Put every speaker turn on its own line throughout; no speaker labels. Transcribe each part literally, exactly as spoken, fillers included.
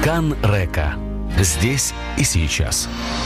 Кан Река. Здесь и сейчас.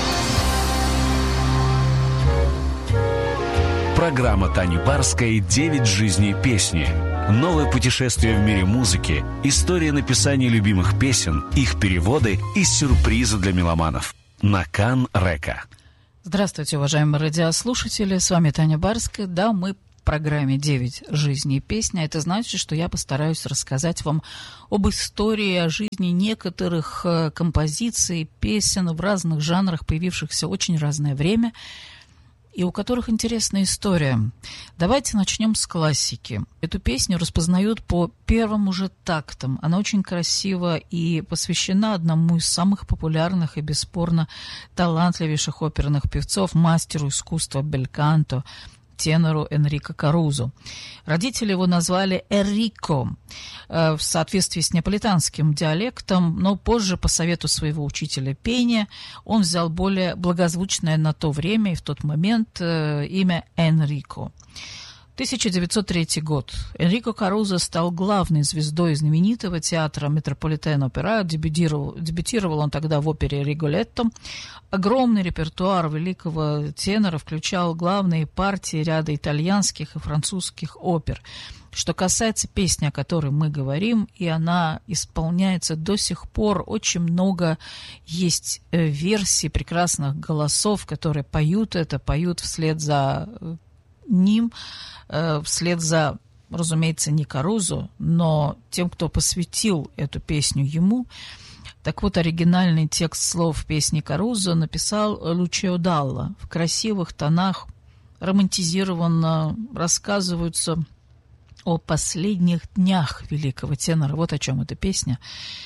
Программа Тани Барской «Девять жизней песни». Новое путешествие в мире музыки, история написания любимых песен, их переводы и сюрпризы для меломанов. На Кан Река.
Здравствуйте, уважаемые радиослушатели. С вами Таня Барская. Да, мы в программе «Девять жизней песни». Это значит, что я постараюсь рассказать вам об истории, о жизни некоторых композиций, песен в разных жанрах, появившихся в очень разное время, и у которых интересная история. Давайте начнем с классики. Эту песню распознают по первым уже тактам. Она очень красива и посвящена одному из самых популярных и бесспорно талантливейших оперных певцов, мастеру искусства бельканто, тенору Энрико Карузо. Родители его назвали Эррико э, в соответствии с неаполитанским диалектом, но позже, по совету своего учителя пения, он взял более благозвучное на то время и в тот момент э, имя Энрико. тысяча девятьсот третий год. Энрико Карузо стал главной звездой знаменитого театра Метрополитен-опера. Дебютировал, дебютировал он тогда в опере «Риголетто». Огромный репертуар великого тенора включал главные партии ряда итальянских и французских опер. Что касается песни, о которой мы говорим, и она исполняется до сих пор, очень много есть версий прекрасных голосов, которые поют это, поют вслед за ним, вслед за, разумеется, не Карузо, но тем, кто посвятил эту песню ему. Так вот, оригинальный текст слов песни Карузо написал Лучио Далла. В красивых тонах романтизированно рассказываются о последних днях великого тенора. Вот о чем эта песня.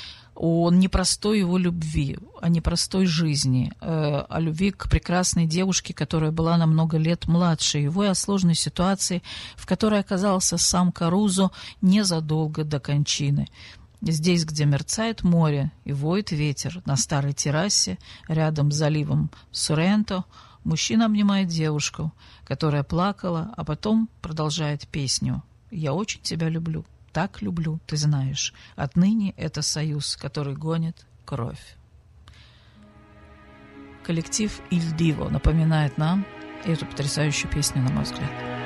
О непростой его любви, о непростой жизни, э, о любви к прекрасной девушке, которая была на много лет младше его, и о сложной ситуации, в которой оказался сам Карузо незадолго до кончины. Здесь, где мерцает море и воет ветер, на старой террасе, рядом с заливом Соренто, мужчина обнимает девушку, которая плакала, а потом продолжает песню «Я очень тебя люблю». Так люблю, ты знаешь. Отныне это союз, который гонит кровь. Коллектив «Иль Диво» напоминает нам эту потрясающую песню, на мой взгляд.